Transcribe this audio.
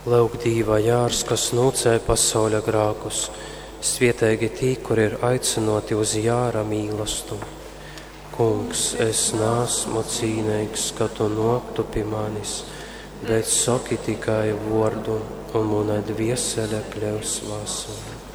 Lauk dīvā jārs, kas nūcē pasauļa grākus, svietēgi tī, kur ir aicinoti uz jāra mīlestību. Kungs, es nāsmu cīnīgs, ka tu noktu pie manis, bet saki tikai vārdu, un mana dviesele kļūs vesela.